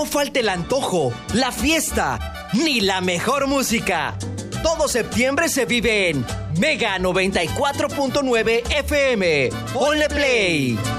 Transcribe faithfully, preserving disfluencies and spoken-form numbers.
No falte el antojo, la fiesta, ni la mejor música. Todo septiembre se vive en Mega noventa y cuatro punto nueve F M. Ponle play.